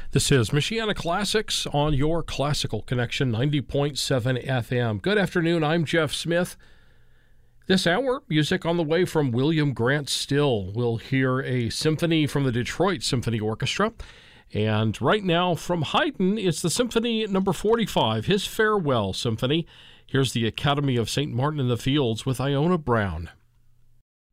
This is Michiana Classics on your Classical Connection 90.7 FM. Good afternoon, I'm Jeff Smith. This hour, music on the way from William Grant Still. We'll hear a symphony from the Detroit Symphony Orchestra. And right now from Haydn, it's the Symphony number 45, his Farewell Symphony. Here's the Academy of St. Martin in the Fields with Iona Brown.